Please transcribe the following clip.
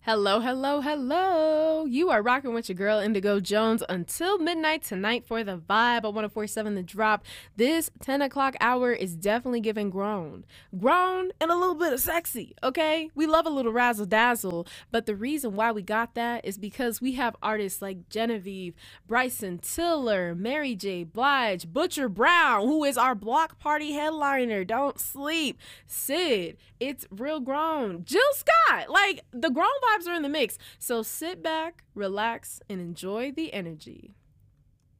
Hello, hello, hello. You are rocking with your girl Indigo Jones until midnight tonight for the vibe on 1047 The Drop. This 10 o'clock hour is definitely giving grown. Grown and a little bit of sexy, okay? We love a little razzle dazzle, but the reason why we got that is because we have artists like Genevieve, Bryson Tiller, Mary J. Blige, Butcher Brown, who is our block party headliner. Don't sleep. Sid, it's real grown. Jill Scott, like the grown vibes are in the mix. So sit back, relax, and enjoy the energy.